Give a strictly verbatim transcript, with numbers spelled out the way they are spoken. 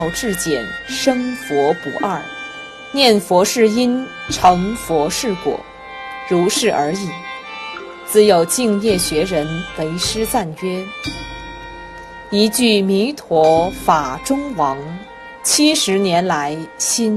至简，生佛不二，念佛是因，成佛是果，如是而已。自有净业学人为师赞曰：一句弥陀法中王，七十年来心